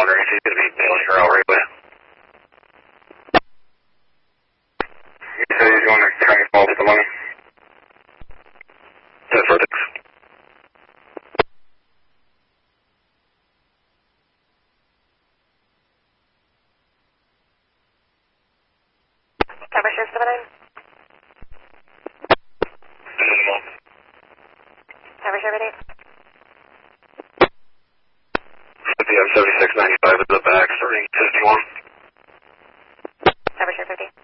wondering if he's going to be mailing her out right away. You said he's going to County Falls with the money? That's perfect. Temperature 79. Temperature 78. 50, I'm 76.95 at the back, starting 51. Temperature 50.